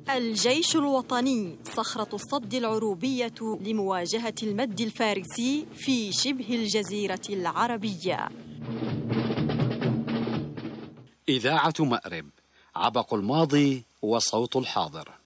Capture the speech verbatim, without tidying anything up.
الجيش الوطني صخرة الصد العروبية لمواجهة المد الفارسي في شبه الجزيرة العربية. إذاعة مأرب، عبق الماضي وصوت الحاضر.